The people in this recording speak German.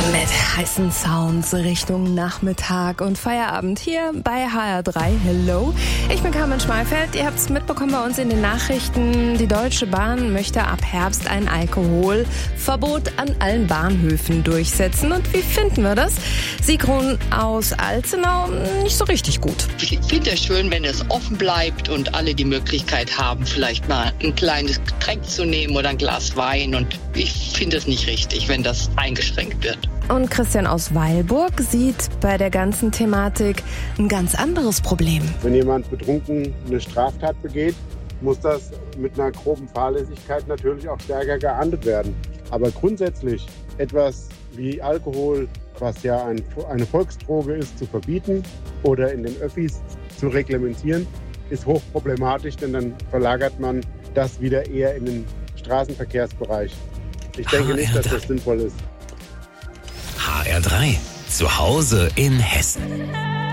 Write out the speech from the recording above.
Mit heißen Sounds Richtung Nachmittag und Feierabend hier bei HR3. Hello, ich bin Carmen Schmalfeld. Ihr habt es mitbekommen bei uns in den Nachrichten. Die Deutsche Bahn möchte ab Herbst ein Alkoholverbot an allen Bahnhöfen durchsetzen. Und wie finden wir das? Sigrun aus Alzenau, nicht so richtig gut. Ich finde es schön, wenn es offen bleibt und alle die Möglichkeit haben, vielleicht mal ein kleines Getränk zu nehmen oder ein Glas Wein. Und ich finde es nicht richtig, wenn das eingeschränkt wird. Und Christian aus Weilburg sieht bei der ganzen Thematik ein ganz anderes Problem. Wenn jemand betrunken eine Straftat begeht, muss das mit einer groben Fahrlässigkeit natürlich auch stärker geahndet werden. Aber grundsätzlich etwas wie Alkohol, was ja eine Volksdroge ist, zu verbieten oder in den Öffis zu reglementieren, ist hochproblematisch, denn dann verlagert man das wieder eher in den Straßenverkehrsbereich. Ich denke nicht, dass das sinnvoll ist. HR3, zu Hause in Hessen.